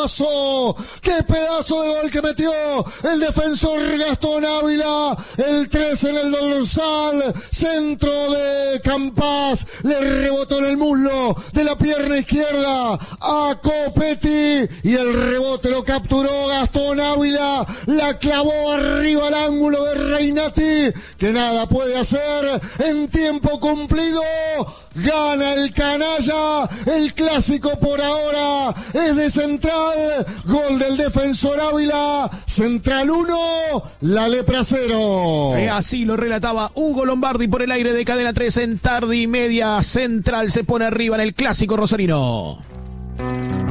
golazo! ¡Qué pedazo de gol que metió el defensor Gastón Ávila! El 3 en el dorsal, centro de Campas, le rebotó en el muslo de la pierna izquierda a Copetti y el rebote lo capturó Gastón Ávila, la clavó arriba al ángulo de Reinati, que nada puede hacer. En tiempo cumplido gana el canalla, el clásico por ahora es de Central, gol del defensor Ávila, Central 1, la Lepra 0. Así lo relataba Hugo Lombardi por el aire de Cadena 3 en Tarde y Media. Central se pone arriba en el clásico rosarino.